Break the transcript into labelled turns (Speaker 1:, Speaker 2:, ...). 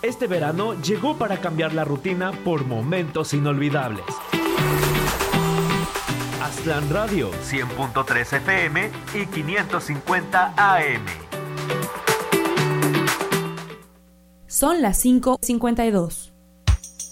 Speaker 1: Este verano llegó para cambiar la rutina por momentos inolvidables. Aztlán Radio, 100.3 FM y 550 AM.
Speaker 2: Son las 5:52.